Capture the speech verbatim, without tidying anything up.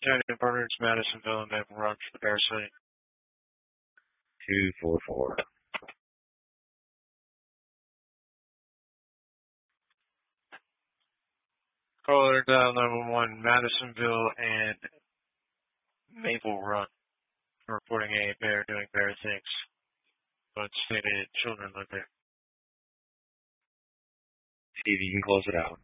County Partners, Madisonville, and Maple Rock for the bear site. two four four. Caller dial nine one one, Madisonville and Maple Rock, reporting a bear doing bear things. But stated children live there. See if you can close it out.